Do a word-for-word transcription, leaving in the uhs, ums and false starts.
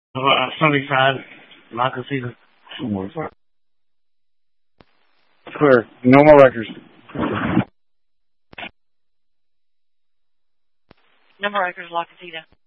Uh, Sunnyside, La Casita. Clear. No more wreckers. No more wreckers, La Casita.